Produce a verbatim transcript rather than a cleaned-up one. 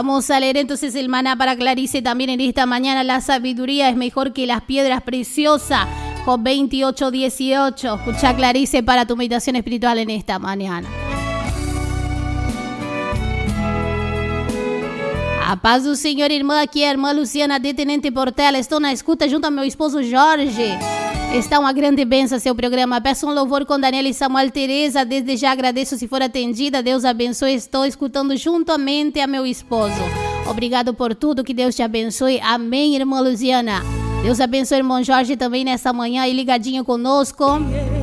Vamos a leer entonces el maná para Clarice también en esta mañana. La sabiduría es mejor que las piedras preciosas. Job veintiocho dieciocho. Escucha, Clarice, para tu meditación espiritual en esta mañana. A paz do Senhor, irmã, aqui é a irmã Luciana de Tenente Portela. Estou na escuta junto ao meu esposo Jorge. Está uma grande bênção seu programa. Peço um louvor com Daniela e Samuel Tereza. Desde já agradeço se for atendida. Deus abençoe. Estou escutando juntamente a meu esposo. Obrigado por tudo. Que Deus te abençoe. Amém, irmã Luciana. Deus abençoe o irmão Jorge também nessa manhã aí ligadinho conosco.